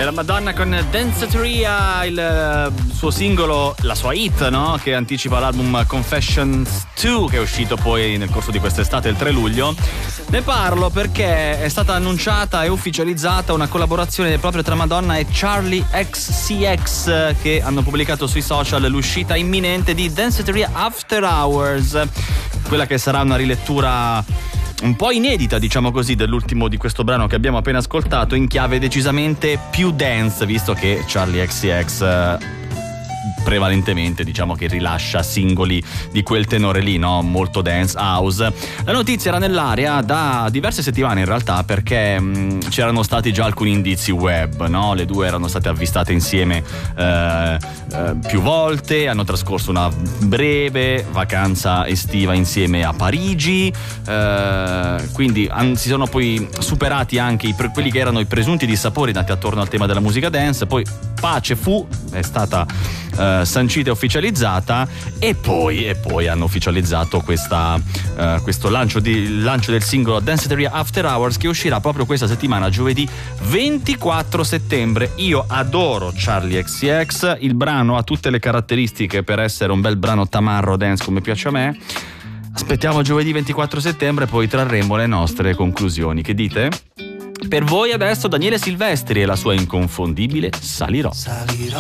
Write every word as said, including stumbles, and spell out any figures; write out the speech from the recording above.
È la Madonna con Danceteria, il suo singolo, la sua hit, no? Che anticipa l'album Confessions due, che è uscito poi nel corso di quest'estate, il tre luglio. Ne parlo perché è stata annunciata e ufficializzata una collaborazione proprio tra Madonna e Charli X C X, che hanno pubblicato sui social l'uscita imminente di Danceteria After Hours, quella che sarà una rilettura un po' inedita, diciamo così, dell'ultimo di questo brano che abbiamo appena ascoltato, in chiave decisamente più dance, visto che Charli X C X eh, prevalentemente, diciamo, che rilascia singoli di quel tenore lì, no? Molto dance house. La notizia era nell'aria da diverse settimane in realtà, perché mh, c'erano stati già alcuni indizi web, no? Le due erano state avvistate insieme eh, eh, più volte, hanno trascorso una breve vacanza estiva insieme a Parigi, eh, quindi an- si sono poi superati anche i pre- quelli che erano i presunti dissapori nati attorno al tema della musica dance. Poi pace fu, è stata eh, sancita e ufficializzata, e poi, e poi hanno ufficializzato questa, eh, questo lancio, di, lancio del singolo Danceteria After Hours, che uscirà proprio questa settimana, giovedì ventiquattro settembre. Io adoro Charli X C X, il brano ha tutte le caratteristiche per essere un bel brano tamarro dance come piace a me. Aspettiamo giovedì ventiquattro settembre, poi trarremo le nostre conclusioni. Che dite? Per voi adesso Daniele Silvestri e la sua inconfondibile Salirò. Salirò